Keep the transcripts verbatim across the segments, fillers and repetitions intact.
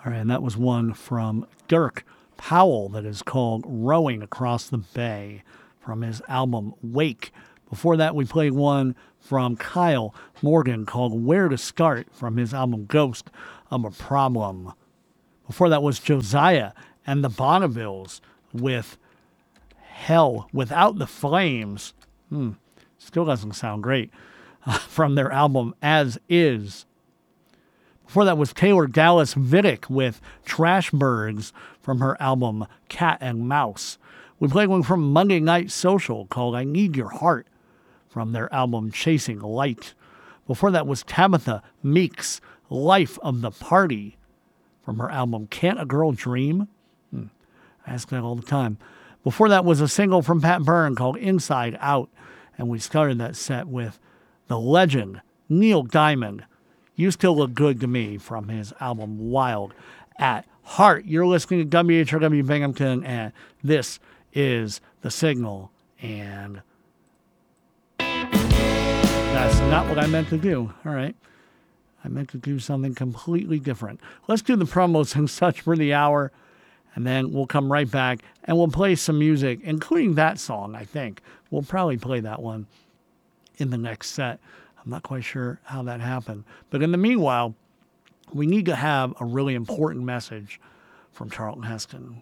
All right, and that was one from Dirk Powell that is called Rowing Across the Bay from his album Wake. Before that, we played one from Kyle Morgan called Where to Start from his album Ghost of a Problem. Before that was Josiah and the Bonnevilles with Hell Without the Flames. Hmm, still doesn't sound great. Uh, from their album As Is. Before that was Taylor Dallas Vidic with Trash Birds from her album Cat and Mouse. We played one from Monday Night Social called I Need Your Heart from their album Chasing Light. Before that was Tabitha Meeks, Life of the Party from her album Can't a Girl Dream? Hmm. I ask that all the time. Before that was a single from Pat Byrne called Inside Out. And we started that set with the legend Neil Diamond, You Still Look Good to Me from his album Wild at Heart. You're listening to W H R W Binghamton, and this is The Signal. And that's not what I meant to do. All right. I meant to do something completely different. Let's do the promos and such for the hour, and then we'll come right back, and we'll play some music, including that song, I think. We'll probably play that one in the next set. I'm not quite sure how that happened. But in the meanwhile, we need to have a really important message from Charlton Heston.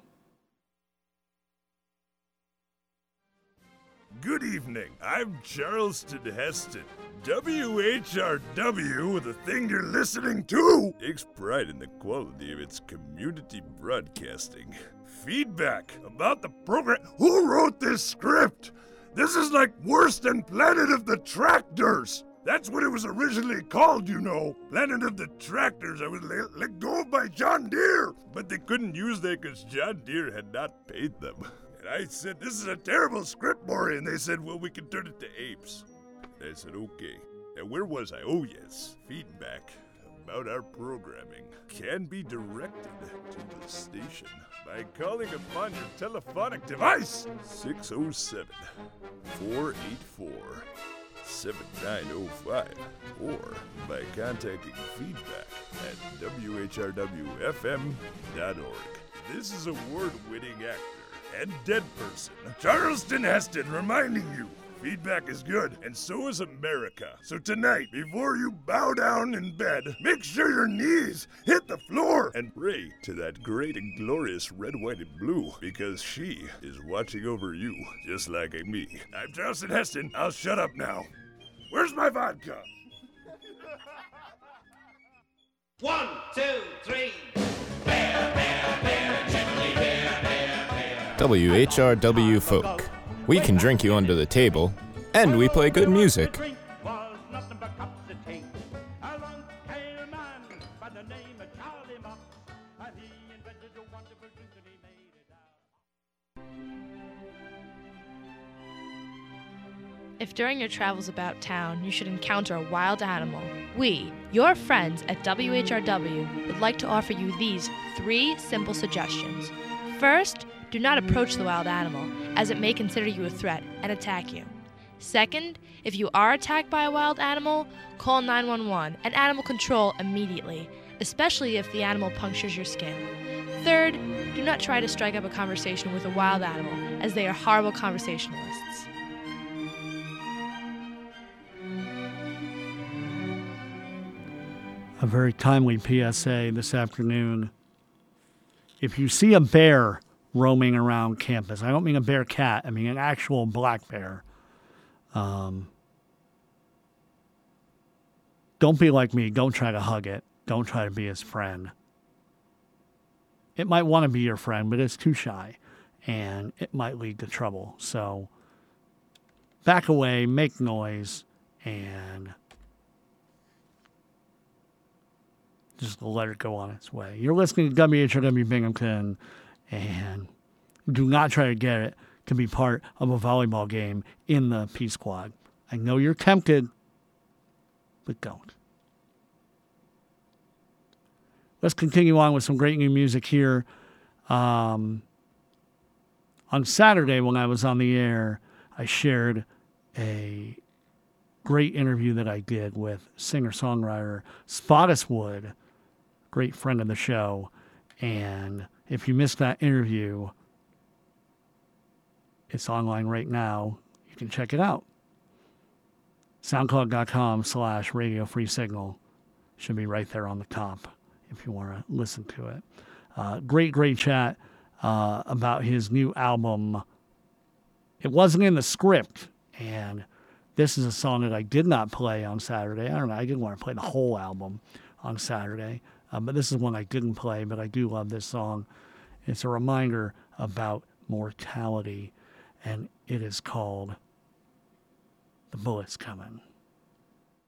Good evening. I'm Charleston Heston. W H R W, the thing you're listening to, takes pride in the quality of its community broadcasting. Feedback about the program. Who wrote this script? This is like worse than Planet of the Tractors. That's what it was originally called, you know. Planet of the Tractors. I was let, let go of by John Deere. But they couldn't use that because John Deere had not paid them. And I said, this is a terrible script, Maury. And they said, well, we can turn it to apes. And I said, okay. And where was I? Oh, yes. Feedback about our programming can be directed to the station by calling upon your telephonic device, six oh seven, four eight four, seven nine oh five, or by contacting feedback at W H R W F M dot org. This is award-winning actor and dead person, Charleston Heston, reminding you, feedback is good, and so is America. So tonight, before you bow down in bed, make sure your knees hit the floor and pray to that great and glorious red, white, and blue, because she is watching over you, just like me. I'm Charleston Heston. I'll shut up now. Where's my vodka? One, two, three. Bear, bear, bear, gently, bear, bear, bear. W H R W Folk. We can drink you under the table, and we play good music. If during your travels about town you should encounter a wild animal, we, your friends at W H R W, would like to offer you these three simple suggestions. First, do not approach the wild animal, as it may consider you a threat and attack you. Second, if you are attacked by a wild animal, call nine one one and animal control immediately, especially if the animal punctures your skin. Third, do not try to strike up a conversation with a wild animal, as they are horrible conversationalists. A very timely P S A this afternoon. If you see a bear roaming around campus, I don't mean a bear cat, I mean an actual black bear. Um, don't be like me. Don't try to hug it. Don't try to be his friend. It might want to be your friend, but it's too shy, and it might lead to trouble. So back away, make noise, and just let it go on its way. You're listening to W H R W Binghamton, and do not try to get it to be part of a volleyball game in the P Squad. I know you're tempted, but don't. Let's continue on with some great new music here. Um, on Saturday, when I was on the air, I shared a great interview that I did with singer-songwriter Spottiswoode, great friend of the show, And if you missed that interview, it's online right now. You can check it out. SoundCloud.com slash Radio Free Signal. Should be right there on the top if you want to listen to it. Uh, great, great chat uh, about his new album. It wasn't in the script, and this is a song that I did not play on Saturday. I don't know, I didn't want to play the whole album on Saturday, uh, but this is one I didn't play, but I do love this song. It's a reminder about mortality, and it is called The Bullet's Coming.